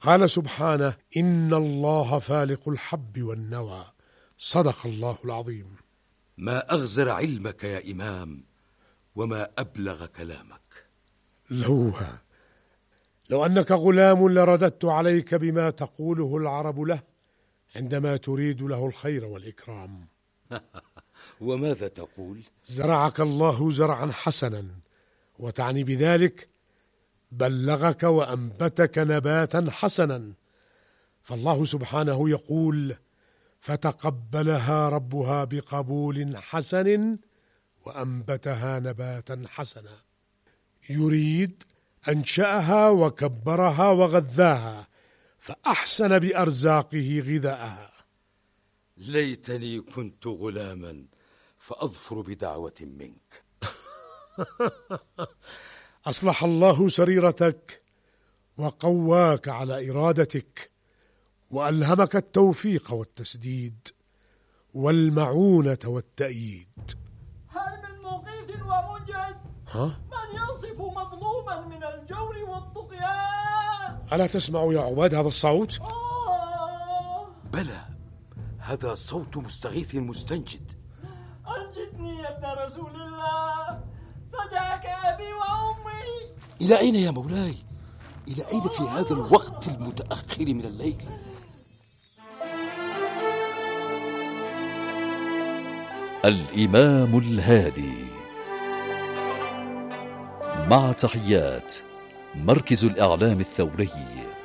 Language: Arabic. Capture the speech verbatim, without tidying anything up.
قال سبحانه: إن الله فالق الحب والنوى. صدق الله العظيم. ما أغزر علمك يا إمام، وما أبلغ كلامك. لو لو أنك غلام لرددت عليك بما تقوله العرب له عندما تريد له الخير والإكرام. وماذا تقول؟ زرعك الله زرعا حسنا، وتعني بذلك بلغك وأنبتك نباتا حسنا. فالله سبحانه يقول: فتقبلها ربها بقبول حسن وأنبتها نباتا حسنا. يريد أنشأها وكبرها وغذاها، فأحسن بأرزاقه غذاءها. ليتني كنت غلاما فأظفر بدعوة منك. أصلح الله سريرتك وقواك على إرادتك، وألهمك التوفيق والتسديد والمعونة والتأييد. هل من مغيث ومنجد؟ ها؟ من ينصف مظلوما من الجور والطغيان؟ ألا تسمع يا عباد هذا الصوت؟ آه. بلى، هذا صوت مستغيث مستنجد. أنجدني يا ابن رسول الله، فداك أبي وأمي. إلى أين يا مولاي؟ إلى أين في هذا الوقت المتأخر من الليل؟ الإمام الهادي، مع تحيات مركز الإعلام الثوري.